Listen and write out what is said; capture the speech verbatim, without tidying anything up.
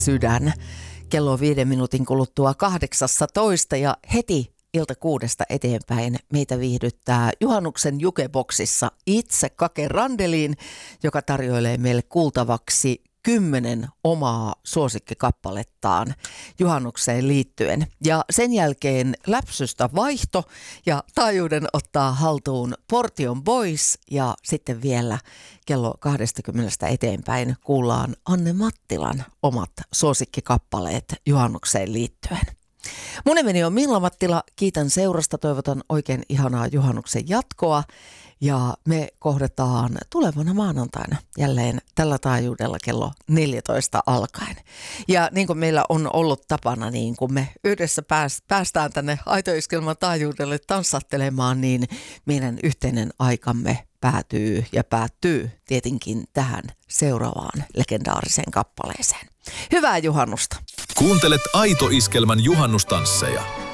Sydän. Kello on viiden minuutin kuluttua kahdeksastatoista ja heti ilta kuudesta eteenpäin meitä viihdyttää juhannuksen jukeboksissa itse Kake Randelin, joka tarjoilee meille kuultavaksi kymmenen omaa suosikkikappalettaan juhannukseen liittyen. Ja sen jälkeen läpsystä vaihto ja taajuuden ottaa haltuun Portion Boys ja sitten vielä kello kaksikymmentä eteenpäin kuullaan Anne Mattilan omat suosikkikappaleet juhannukseen liittyen. Mun nimeni on Milla Mattila, kiitän seurasta, toivotan oikein ihanaa juhannuksen jatkoa ja me kohdataan tulevana maanantaina jälleen tällä taajuudella kello neljätoista alkaen. Ja niin kuin meillä on ollut tapana, niin kun me yhdessä päästään tänne Aitoiskelman taajuudelle tanssattelemaan, niin meidän yhteinen aikamme päätyy ja päättyy tietenkin tähän seuraavaan legendaariseen kappaleeseen. Hyvää juhannusta! Kuuntelet Aito Iskelmän juhannustansseja.